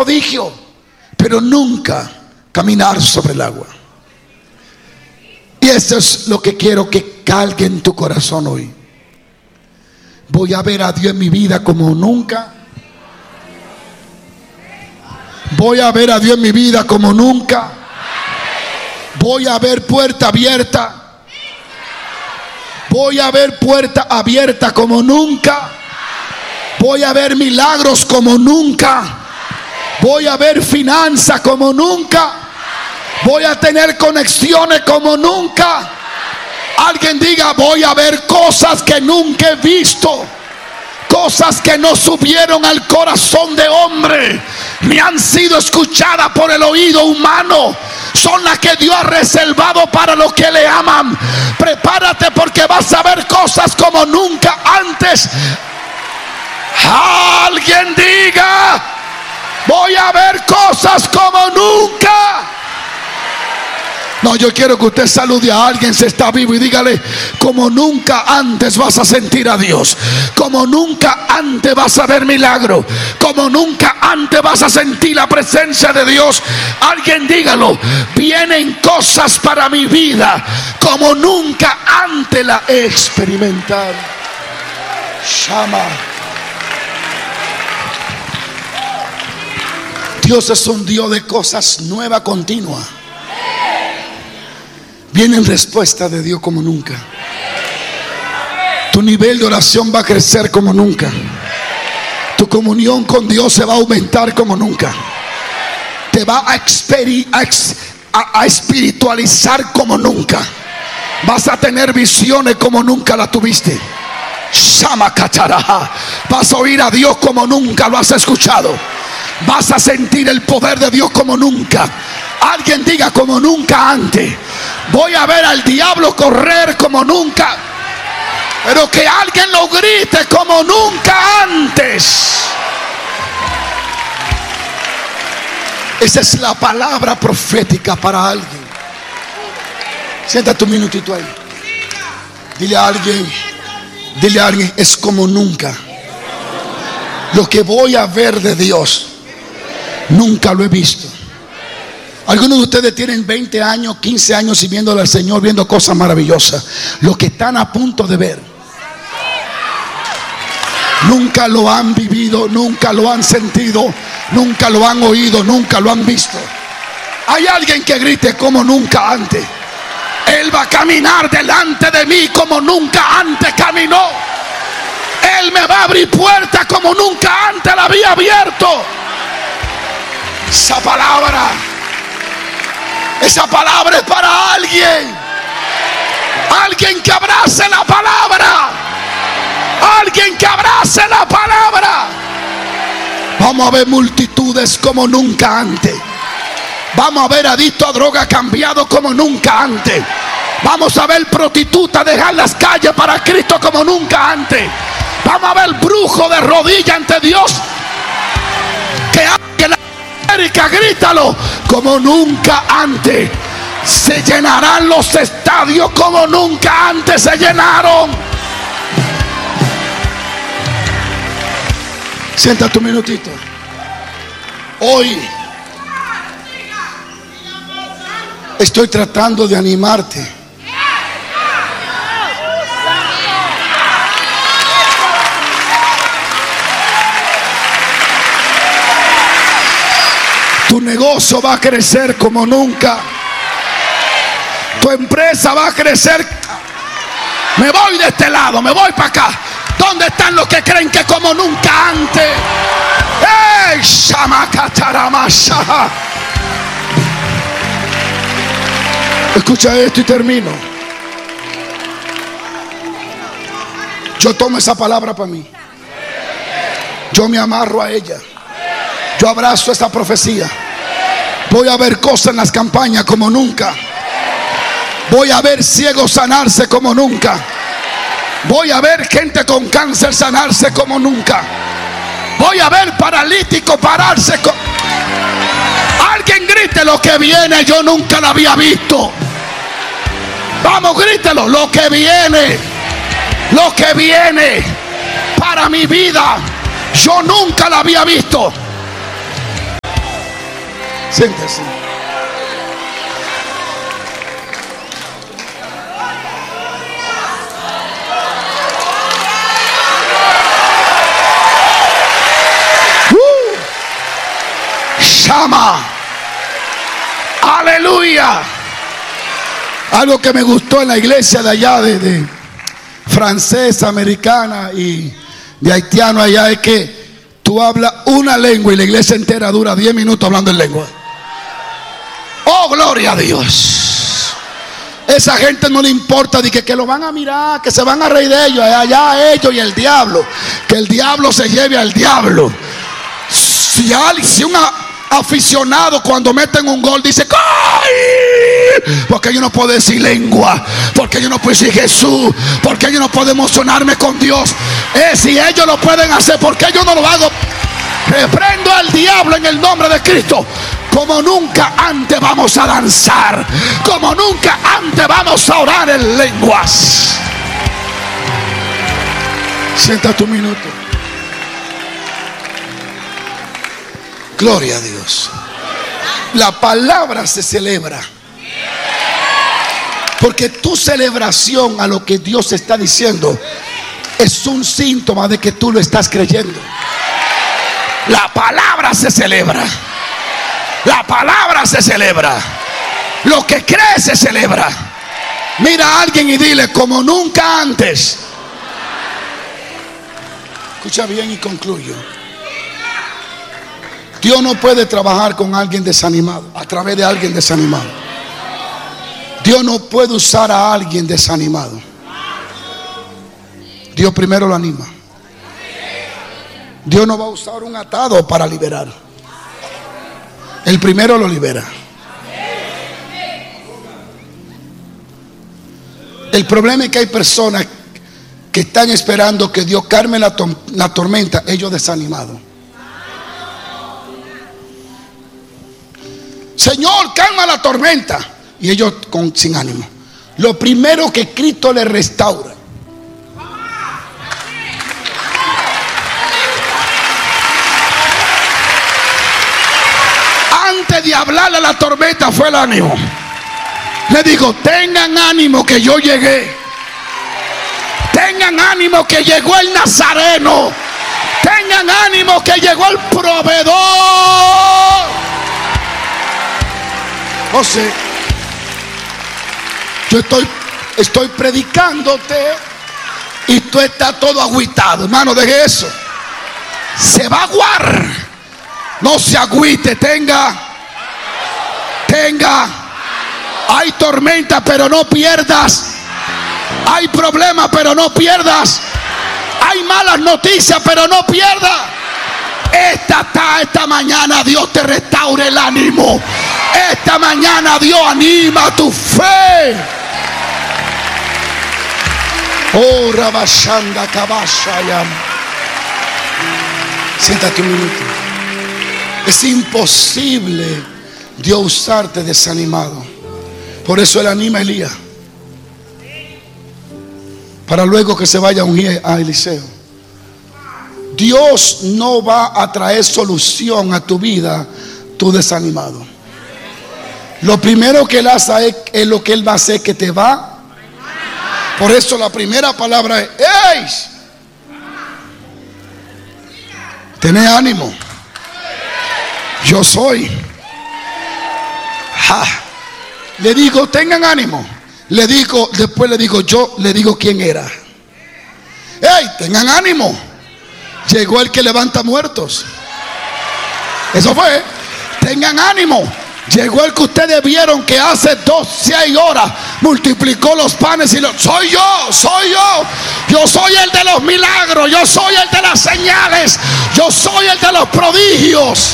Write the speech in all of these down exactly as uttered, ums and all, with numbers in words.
prodigio, pero nunca caminar sobre el agua. Y eso es lo que quiero que calgue en tu corazón hoy. Voy a ver a Dios en mi vida como nunca. Voy a ver a Dios en mi vida como nunca. Voy a ver puerta abierta. Voy a ver puerta abierta como nunca. Voy a ver milagros como nunca. Voy a ver finanzas como nunca. Voy a tener conexiones como nunca. Alguien diga: voy a ver cosas que nunca he visto. Cosas que no subieron al corazón de hombre, ni han sido escuchadas por el oído humano. Son las que Dios ha reservado para los que le aman. Prepárate, porque vas a ver cosas como nunca antes. Alguien diga: voy a ver cosas como nunca. No, yo quiero que usted salude a alguien, si está vivo, y dígale: como nunca antes vas a sentir a Dios. Como nunca antes vas a ver milagro. Como nunca antes vas a sentir la presencia de Dios. Alguien dígalo: vienen cosas para mi vida como nunca antes la he experimentado. Shama. Dios es un Dios de cosas nuevas continuas. Vienen respuestas de Dios como nunca. Tu nivel de oración va a crecer como nunca. Tu comunión con Dios se va a aumentar como nunca. Te va a, experi- a, ex- a, a espiritualizar como nunca. Vas a tener visiones como nunca la tuviste. Shama Kacharaha. Vas a oír a Dios como nunca lo has escuchado. Vas a sentir el poder de Dios como nunca. Alguien diga: como nunca antes. Voy a ver al diablo correr como nunca. Pero que alguien lo grite: como nunca antes. Esa es la palabra profética para alguien. Siéntate un minutito ahí. Dile a alguien, dile a alguien: es como nunca. Lo que voy a ver de Dios, nunca lo he visto. Algunos de ustedes tienen veinte años, quince años sirviéndole al Señor, viendo cosas maravillosas. Lo que están a punto de ver, nunca lo han vivido, nunca lo han sentido, nunca lo han oído, nunca lo han visto. Hay alguien que grite: como nunca antes. Él va a caminar delante de mí como nunca antes caminó. Él me va a abrir puertas como nunca antes la había abierto. Esa palabra, esa palabra es para alguien. Alguien que abrace la palabra. Alguien que abrace la palabra. Vamos a ver multitudes como nunca antes. Vamos a ver adictos a droga cambiados como nunca antes. Vamos a ver prostitutas dejar las calles para Cristo como nunca antes. Vamos a ver brujos de rodillas ante Dios. Que alguien la América, grítalo: como nunca antes. Se llenarán los estadios como nunca antes se llenaron. Siéntate un minutito. Hoy estoy tratando de animarte. Tu negocio va a crecer como nunca. Tu empresa va a crecer. Me voy de este lado, me voy para acá. ¿Dónde están los que creen que como nunca antes? ¡Ey! Shamakataramasha. Escucha esto y termino. Yo tomo esa palabra para mí. Yo me amarro a ella. Yo abrazo esta profecía. Voy a ver cosas en las campañas como nunca. Voy a ver ciegos sanarse como nunca. Voy a ver gente con cáncer sanarse como nunca. Voy a ver paralíticos pararse como... Alguien grite: lo que viene yo nunca lo había visto. Vamos, grítelo: lo que viene, lo que viene para mi vida, yo nunca lo había visto. Siéntese. Uh. Shama. Aleluya. Algo que me gustó en la iglesia de allá, de, de francesa, americana y de haitiano allá, es que tú hablas una lengua y la iglesia entera dura diez minutos hablando en lengua. Oh, gloria a Dios. Esa gente no le importa de que, que lo van a mirar, que se van a reír de ellos, allá ellos y el diablo. Que el diablo se lleve al diablo. Si, alguien, si un aficionado cuando meten un gol dice ¡ay! Porque yo no puedo decir lengua, porque yo no puedo decir Jesús, porque yo no puedo emocionarme con Dios. Eh, si ellos lo pueden hacer, ¿por qué yo no lo hago? Reprendo al diablo en el nombre de Cristo. Como nunca antes vamos a danzar, como nunca antes vamos a orar en lenguas. Siéntate un minuto. Gloria a Dios. La palabra se celebra, porque tu celebración a lo que Dios está diciendo es un síntoma de que tú lo estás creyendo. La palabra se celebra. La palabra se celebra. Lo que crees se celebra. Mira a alguien y dile como nunca antes. Escucha bien y concluyo. Dios no puede trabajar con alguien desanimado, a través de alguien desanimado. Dios no puede usar a alguien desanimado. Dios primero lo anima. Dios no va a usar un atado para liberar. El primero lo libera. El problema es que hay personas que están esperando que Dios calme la, to- la tormenta, ellos desanimados. Señor, calma la tormenta, y ellos con, sin ánimo. Lo primero que Cristo les restaura. Antes de hablarle a la tormenta fue el ánimo. Le digo, tengan ánimo que yo llegué. Tengan ánimo que llegó el Nazareno. Tengan ánimo que llegó el proveedor. No sé. Yo estoy, estoy predicándote y tú estás todo agüitado. Hermano, deje eso. Se va a aguar. No se agüite. Tenga. Tenga. Hay tormenta, pero no pierdas. Hay problemas, pero no pierdas. Hay malas noticias, pero no pierdas. Esta, esta, esta mañana Dios te restaure el ánimo. Esta mañana Dios anima tu fe. Oh, Rabashanda Kabashayam. Siéntate un minuto. Es imposible Dios usarte desanimado. Por eso Él anima a Elías, para luego que se vaya a ungir a Eliseo. Dios no va a traer solución a tu vida, tú desanimado. Lo primero que Él hace es, es lo que Él va a hacer, que te va. Por eso la primera palabra es: ¡ey! Tened ánimo. Yo soy. Ja. Le digo, tengan ánimo. Le digo, después le digo, yo le digo quién era. ¡Ey! Tengan ánimo. Llegó el que levanta muertos. Eso fue. Tengan ánimo. Llegó el que ustedes vieron que hace dos, seis horas multiplicó los panes y los... Soy yo, soy yo. Yo soy el de los milagros. Yo soy el de las señales. Yo soy el de los prodigios.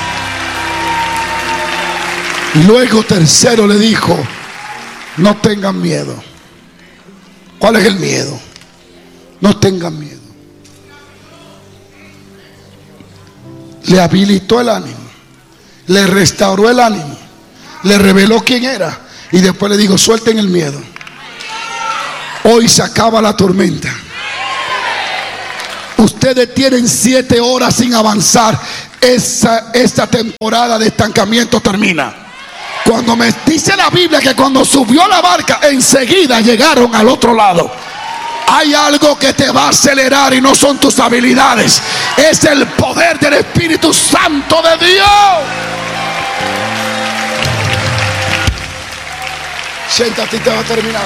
Luego tercero le dijo: no tengan miedo. ¿Cuál es el miedo? No tengan miedo. Le habilitó el ánimo, le restauró el ánimo, le reveló quién era, y después le dijo: suelten el miedo. Hoy se acaba la tormenta. Ustedes tienen siete horas sin avanzar. esa, esta temporada de estancamiento termina. Cuando me dice la Biblia que cuando subió la barca, enseguida llegaron al otro lado. Hay algo que te va a acelerar y no son tus habilidades, es el poder del Espíritu Santo de Dios. Siéntate y te va a terminar.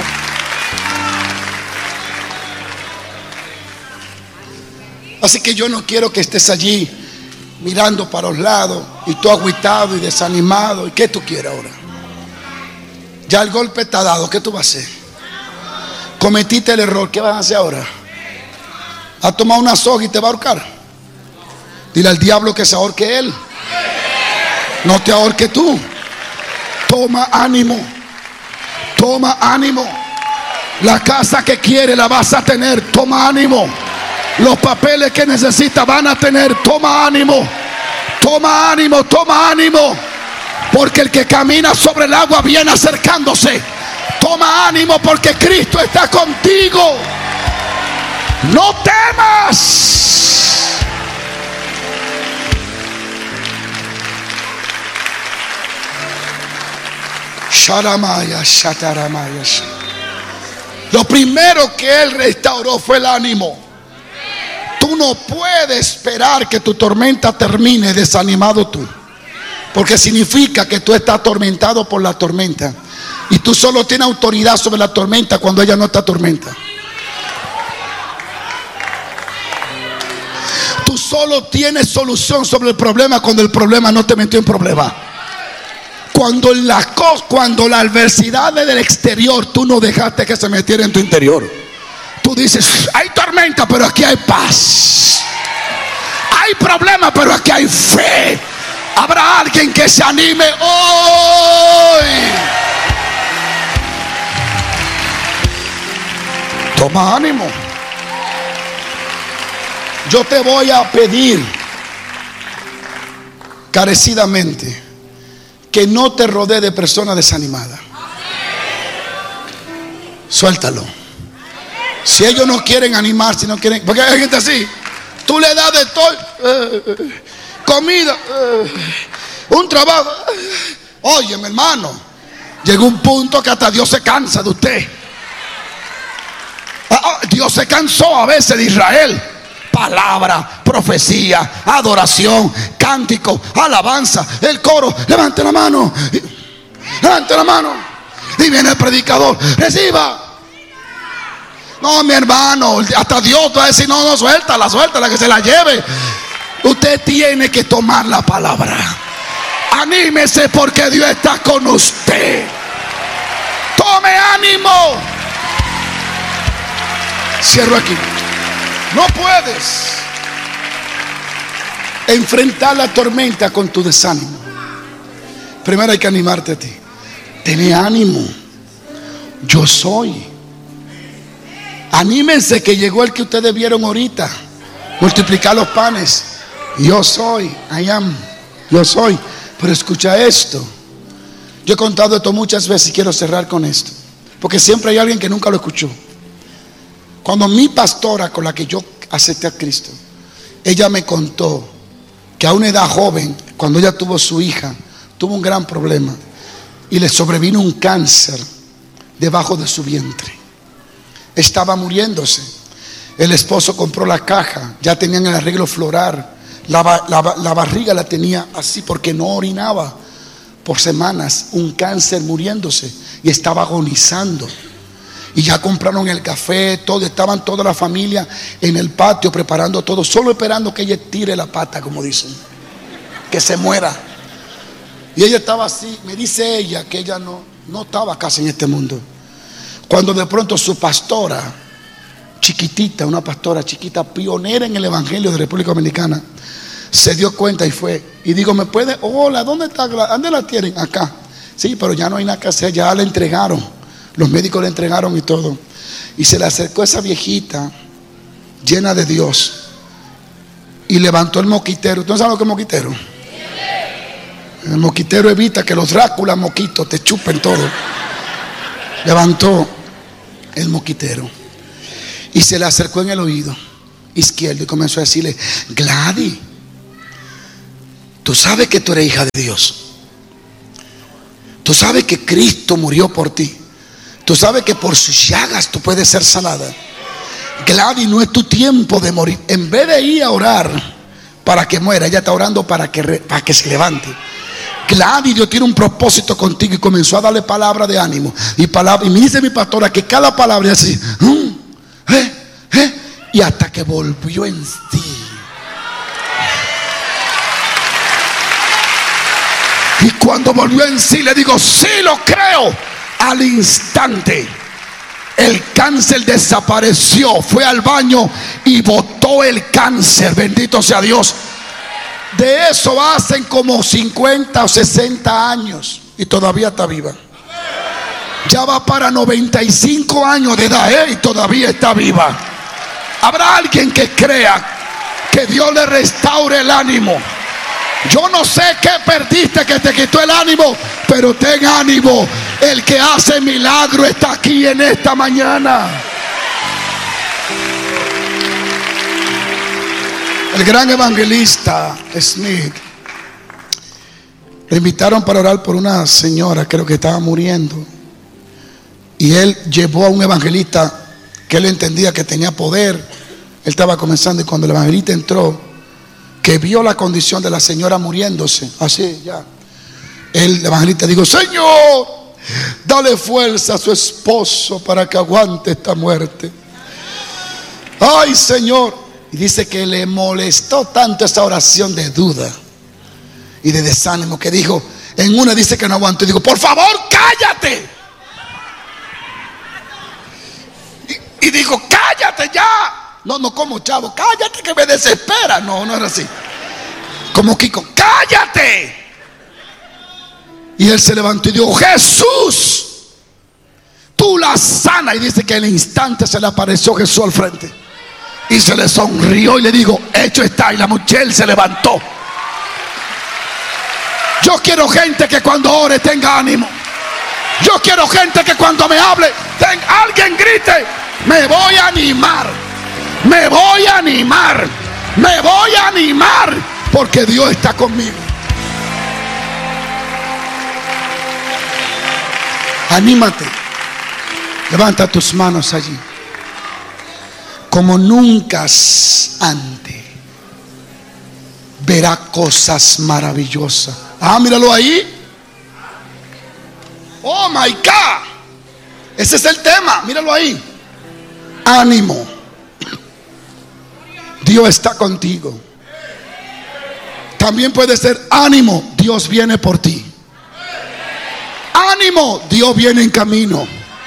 Así que yo no quiero que estés allí mirando para los lados y tú agüitado y desanimado. ¿Y qué tú quieres ahora? Ya el golpe está dado. ¿Qué tú vas a hacer? Cometiste el error. ¿Qué vas a hacer ahora? ¿Has tomado una soga y te va a ahorcar? Dile al diablo que se ahorque él, no te ahorque tú. Toma ánimo. Toma ánimo. La casa que quiere la vas a tener. Toma ánimo. Los papeles que necesitas van a tener. Toma ánimo. Toma ánimo, toma ánimo. Porque el que camina sobre el agua viene acercándose. Toma ánimo porque Cristo está contigo. No temas. Sharamaya, shataramaya. Lo primero que Él restauró fue el ánimo. Tú no puedes esperar que tu tormenta termine desanimado tú, porque significa que tú estás atormentado por la tormenta. Y tú solo tienes autoridad sobre la tormenta cuando ella no está tormenta. Tú solo tienes solución sobre el problema cuando el problema no te metió en problema. Cuando la, cuando la adversidad es del exterior, tú no dejaste que se metiera en tu interior. Tú dices, hay tormenta, pero aquí hay paz. Hay problema, pero aquí hay fe. Habrá alguien que se anime hoy. Toma ánimo. Yo te voy a pedir carecidamente que no te rodee de personas desanimadas. Suéltalo. Si ellos no quieren animar, si no quieren, porque hay gente así, tú le das de todo, eh, comida, eh, un trabajo. Oye, mi hermano, llegó un punto que hasta Dios se cansa de usted. Dios se cansó a veces de Israel. Palabra, profecía, adoración, cántico, alabanza, el coro. Levante la mano, levante la mano. Y viene el predicador, reciba. No, mi hermano, hasta Dios va a decir, no, no, suéltala, suéltala, que se la lleve. Usted tiene que tomar la palabra. Anímese porque Dios está con usted. Tome ánimo. Cierro aquí. No puedes enfrentar la tormenta con tu desánimo. Primero hay que animarte a ti. Ten ánimo. Yo soy. Anímense que llegó el que ustedes vieron ahorita. Multiplicar los panes. Yo soy. I am. Yo soy. Pero escucha esto. Yo he contado esto muchas veces y quiero cerrar con esto, porque siempre hay alguien que nunca lo escuchó. Cuando mi pastora, con la que yo acepté a Cristo, ella me contó que a una edad joven, cuando ella tuvo su hija, tuvo un gran problema y le sobrevino un cáncer debajo de su vientre. Estaba muriéndose. El esposo compró la caja, ya tenían el arreglo floral. La, la, la barriga la tenía así porque no orinaba por semanas. Un cáncer muriéndose y estaba agonizando. Y ya compraron el café, todo, estaban toda la familia en el patio preparando todo, solo esperando que ella tire la pata, como dicen, que se muera. Y ella estaba así. Me dice ella que ella no, no estaba casi en este mundo, cuando de pronto su pastora chiquitita, una pastora chiquita, pionera en el evangelio de República Dominicana, se dio cuenta y fue. Y digo, ¿me puede? Hola, ¿dónde está? ¿Dónde la tienen? Acá. Sí, pero ya no hay nada que hacer, ya la entregaron. Los médicos le entregaron y todo. Y se le acercó esa viejita llena de Dios y levantó el moquitero. ¿Tú no sabes lo que es moquitero? El moquitero evita que los Dráculas moquitos te chupen todo. Levantó el moquitero y se le acercó en el oído izquierdo y comenzó a decirle: Gladys, Tú sabes que tú eres hija de Dios. Tú sabes que Cristo murió por ti. Tú sabes que por sus llagas tú puedes ser sanada. Gladys, no es tu tiempo de morir. En vez de ir a orar para que muera, ella está orando para que, para que se levante. Gladys, Dios tiene un propósito contigo, y comenzó a darle palabra de ánimo. Y, palabra, y me dice mi pastora que cada palabra es así. ¿Eh? ¿Eh? Y hasta que volvió en sí. Y cuando volvió en sí, le digo, sí lo creo. Al instante, el cáncer desapareció. Fue al baño y botó el cáncer. Bendito sea Dios. De eso hacen como cincuenta o sesenta años. Y todavía está viva. Ya va para noventa y cinco años de edad, ¿eh? Y todavía está viva. Habrá alguien que crea que Dios le restaure el ánimo. Yo no sé qué perdiste que te quitó el ánimo, pero ten ánimo. El que hace milagro está aquí en esta mañana. El gran evangelista Smith le invitaron para orar por una señora, creo que estaba muriendo. Y él llevó a un evangelista que él entendía que tenía poder. Él estaba comenzando, y cuando el evangelista entró, que vio la condición de la señora muriéndose, así ya, el evangelista dijo: Señor, dale fuerza a su esposo para que aguante esta muerte. Ay, Señor. Y dice que le molestó tanto esa oración de duda y de desánimo, que dijo, en una dice que no aguantó, y dijo: por favor, cállate. Y, y dijo: cállate ya. No, no como chavo, cállate que me desespera. No, no era así. Como Kiko, cállate. Y él se levantó y dijo: Jesús, tú la sana. Y dice que al instante se le apareció Jesús al frente y se le sonrió y le dijo: hecho está. Y la mujer se levantó. Yo quiero gente que cuando ore tenga ánimo. Yo quiero gente que cuando me hable tenga, alguien grite: me voy a animar. Me voy a animar. Me voy a animar porque Dios está conmigo. Anímate. Levanta tus manos allí. Como nunca antes verá cosas maravillosas. Ah, míralo ahí. Oh my God. Ese es el tema. Míralo ahí. Ánimo. Dios está contigo. También puede ser: ánimo, Dios viene por ti. Ánimo, Dios viene en camino.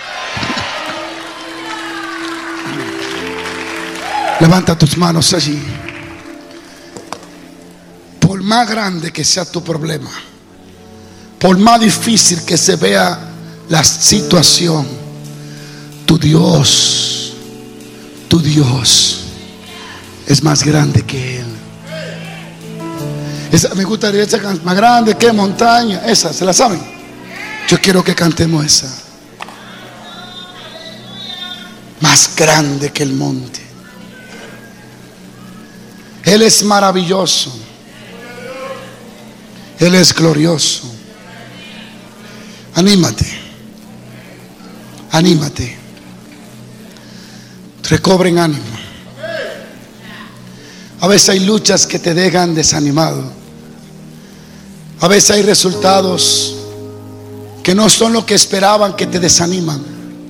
Levanta tus manos allí. Por más grande que sea tu problema, por más difícil que se vea la situación, tu Dios, tu Dios es más grande que Él. Esa, me gustaría esa canción: más grande que montaña. Esa, ¿se la saben? Yo quiero que cantemos esa. Más grande que el monte. Él es maravilloso. Él es glorioso. Anímate. Anímate. Recobren ánimo. A veces hay luchas que te dejan desanimado. A veces hay resultados que no son lo que esperaban, que te desaniman.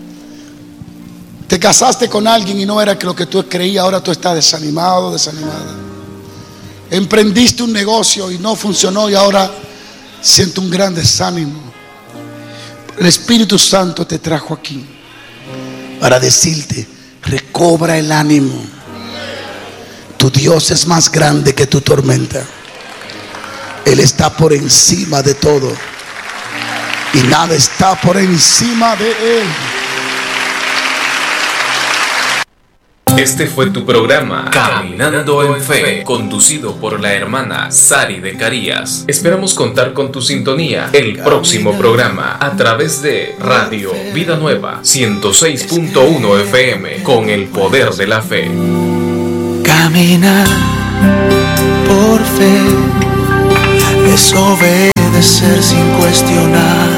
Te casaste con alguien y no era lo que tú creías. Ahora tú estás desanimado, desanimada. Emprendiste un negocio y no funcionó, y ahora siento un gran desánimo. El Espíritu Santo te trajo aquí para decirte: recobra el ánimo. Tu Dios es más grande que tu tormenta. Él está por encima de todo y nada está por encima de Él. Este fue tu programa Caminando en Fe, conducido por la hermana Sari de Carías. Esperamos contar con tu sintonía el próximo programa a través de Radio Vida Nueva ciento seis punto uno F M, con el poder de la fe. Caminar por fe es obedecer sin cuestionar.